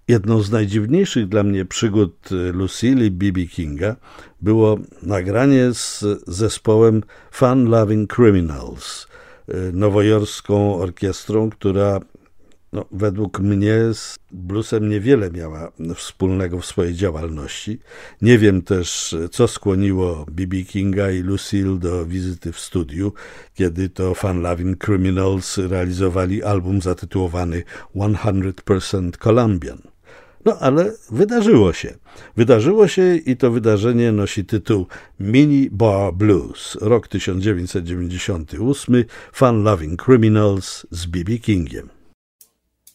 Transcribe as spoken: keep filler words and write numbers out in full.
Jedną z najdziwniejszych dla mnie przygód Lucille i B B Kinga było nagranie z zespołem Fun Loving Criminals, nowojorską orkiestrą, która no, według mnie z bluesem niewiele miała wspólnego w swojej działalności. Nie wiem też, co skłoniło B B Kinga i Lucille do wizyty w studiu, kiedy to Fun Loving Criminals realizowali album zatytułowany sto procent Colombian. No ale wydarzyło się. Wydarzyło się i to wydarzenie nosi tytuł Mini Bar Blues, rok tysiąc dziewięćset dziewięćdziesiąty ósmy, Fun Loving Criminals z B B Kingiem.